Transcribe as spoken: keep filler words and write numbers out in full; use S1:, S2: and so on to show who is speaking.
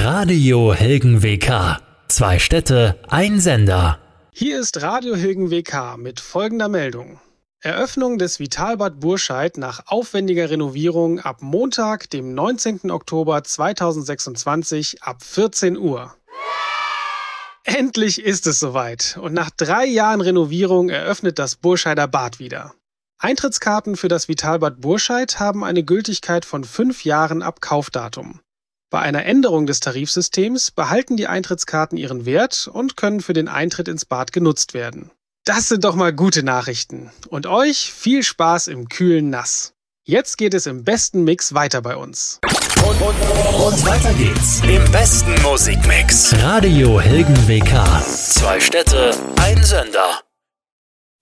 S1: Radio Hilgen W K. Zwei Städte, ein Sender.
S2: Hier ist Radio Hilgen W K mit folgender Meldung. Eröffnung des Vitalbad Burscheid nach aufwendiger Renovierung ab Montag, dem neunzehnten Oktober zweitausendsechsundzwanzig ab vierzehn Uhr. Endlich ist es soweit und nach drei Jahren Renovierung eröffnet das Burscheider Bad wieder. Eintrittskarten für das Vitalbad Burscheid haben eine Gültigkeit von fünf Jahren ab Kaufdatum. Bei einer Änderung des Tarifsystems behalten die Eintrittskarten ihren Wert und können für den Eintritt ins Bad genutzt werden. Das sind doch mal gute Nachrichten. Und euch viel Spaß im kühlen Nass. Jetzt geht es im besten Mix weiter bei uns.
S1: Und, und, und weiter geht's im besten Musikmix. Radio Hilgen W K. Zwei Städte, ein Sender.